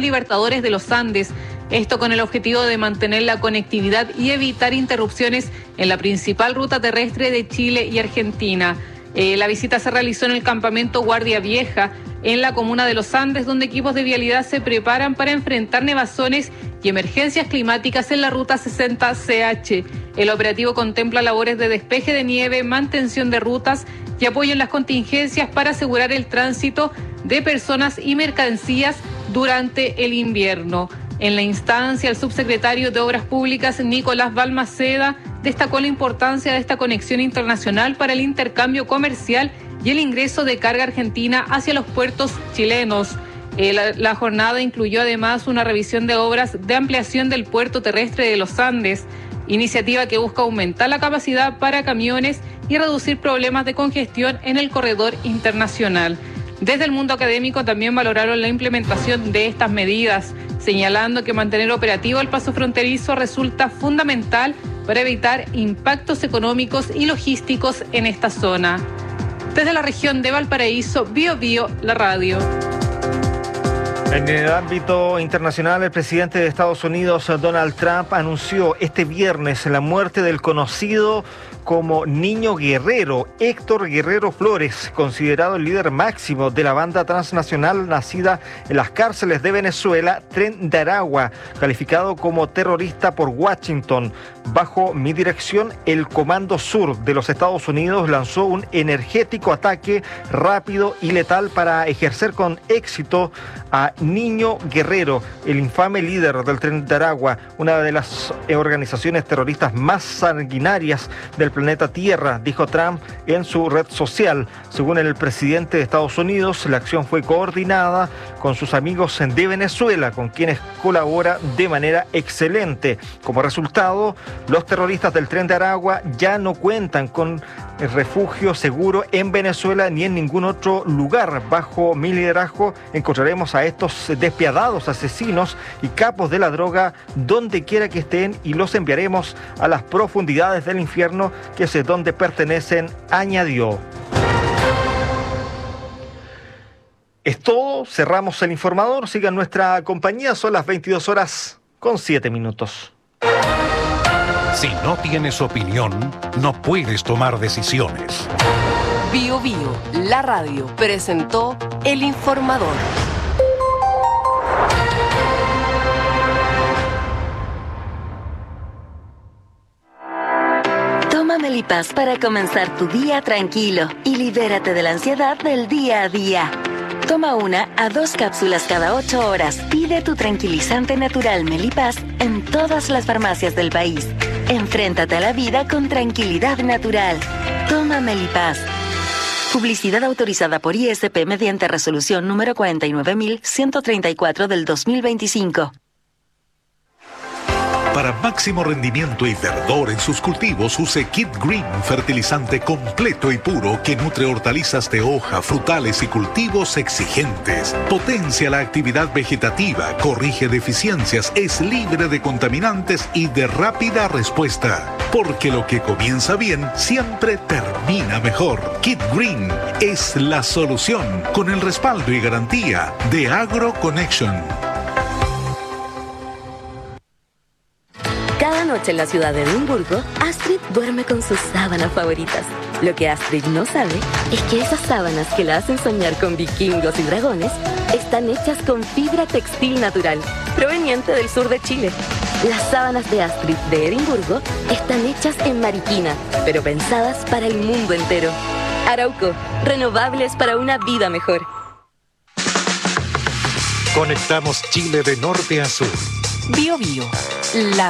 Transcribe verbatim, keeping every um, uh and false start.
Libertadores de los Andes. Esto con el objetivo de mantener la conectividad y evitar interrupciones en la principal ruta terrestre de Chile y Argentina. Eh, la visita se realizó en el campamento Guardia Vieja, en la comuna de Los Andes, donde equipos de vialidad se preparan para enfrentar nevazones y emergencias climáticas en la ruta sesenta C H. El operativo contempla labores de despeje de nieve, mantención de rutas y apoyo en las contingencias para asegurar el tránsito de personas y mercancías durante el invierno. En la instancia, el subsecretario de Obras Públicas, Nicolás Balmaceda, destacó la importancia de esta conexión internacional para el intercambio comercial y el ingreso de carga argentina hacia los puertos chilenos. Eh, la, la jornada incluyó además una revisión de obras de ampliación del puerto terrestre de Los Andes, iniciativa que busca aumentar la capacidad para camiones y reducir problemas de congestión en el corredor internacional. Desde el mundo académico también valoraron la implementación de estas medidas, señalando que mantener operativo el paso fronterizo resulta fundamental para evitar impactos económicos y logísticos en esta zona. Desde la región de Valparaíso, Bio Bio, la radio. En el ámbito internacional, el presidente de Estados Unidos, Donald Trump, anunció este viernes la muerte del conocido como Niño Guerrero, Héctor Guerrero Flores, considerado el líder máximo de la banda transnacional nacida en las cárceles de Venezuela, Tren de Aragua, calificado como terrorista por Washington. Bajo mi dirección, el Comando Sur de los Estados Unidos lanzó un energético ataque rápido y letal para ejercer con éxito a Niño Guerrero, el infame líder del Tren de Aragua, una de las organizaciones terroristas más sanguinarias del planeta Tierra, dijo Trump en su red social. Según el presidente de Estados Unidos, la acción fue coordinada con sus amigos de Venezuela, con quienes colabora de manera excelente. Como resultado, los terroristas del Tren de Aragua ya no cuentan con refugio seguro en Venezuela ni en ningún otro lugar. Bajo mi liderazgo encontraremos a estos despiadados asesinos y capos de la droga donde quiera que estén y los enviaremos a las profundidades del infierno, que es donde pertenecen, añadió. Es todo, cerramos el informador. Sigan nuestra compañía, son las veintidós horas con siete minutos. Si no tienes opinión, no puedes tomar decisiones. Bio Bio, la radio, presentó El Informador. Toma Melipaz para comenzar tu día tranquilo y libérate de la ansiedad del día a día. Toma una a dos cápsulas cada ocho horas. Pide tu tranquilizante natural Melipaz en todas las farmacias del país. Enfréntate a la vida con tranquilidad natural. Toma Melipaz. Publicidad autorizada por I S P mediante resolución número cuarenta y nueve mil ciento treinta y cuatro del dos mil veinticinco. Para máximo rendimiento y verdor en sus cultivos, use Kid Green, fertilizante completo y puro que nutre hortalizas de hoja, frutales y cultivos exigentes. Potencia la actividad vegetativa, corrige deficiencias, es libre de contaminantes y de rápida respuesta. Porque lo que comienza bien siempre termina mejor. Kid Green es la solución, con el respaldo y garantía de Agro Connection. Cada noche en la ciudad de Edimburgo, Astrid duerme con sus sábanas favoritas. Lo que Astrid no sabe es que esas sábanas que la hacen soñar con vikingos y dragones están hechas con fibra textil natural, proveniente del sur de Chile. Las sábanas de Astrid de Edimburgo están hechas en Mariquina, pero pensadas para el mundo entero. Arauco, renovables para una vida mejor. Conectamos Chile de norte a sur. Bio Bio, la